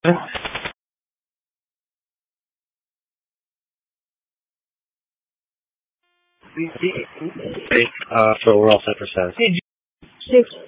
So we're all set for 7. Hey, 6